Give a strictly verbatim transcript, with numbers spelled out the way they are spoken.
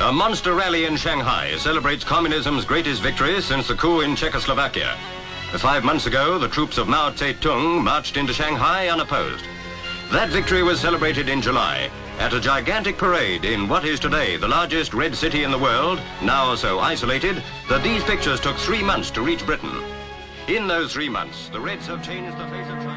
A monster rally in Shanghai celebrates communism's greatest victory since the coup in Czechoslovakia. Five months ago, the troops of Mao Zedong marched into Shanghai unopposed. That victory was celebrated in July at a gigantic parade in what is today the largest red city in the world, now so isolated that these pictures took three months to reach Britain. In those three months, the Reds have changed the face of China.